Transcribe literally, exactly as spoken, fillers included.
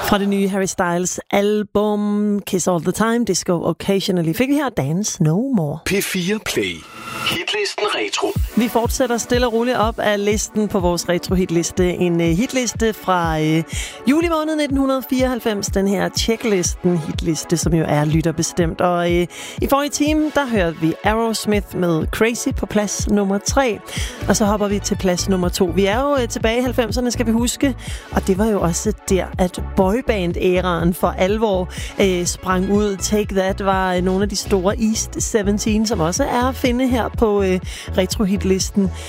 Fra det nye Harry Styles album Kiss All The Time, Disco Occasionally, fik vi her Dance No More. P fire Play. Hitlisten Retro. Vi fortsætter stille og roligt op af listen på vores retro-hitliste. En uh, hitliste fra uh, juli måned nitten fireoghalvfems. Den her checklisten hitliste, som jo er lytterbestemt. Og uh, i forrige time, der hørte vi Aerosmith med Crazy på plads nummer tre. Og så hopper vi til plads nummer to. Vi er jo uh, tilbage i halvfemserne, skal vi huske. Og det var jo også der, at boyband-æraen for alvor uh, sprang ud. Take That var uh, nogle af de store East sytten, som også er at finde her på øh, retro-hitlisten.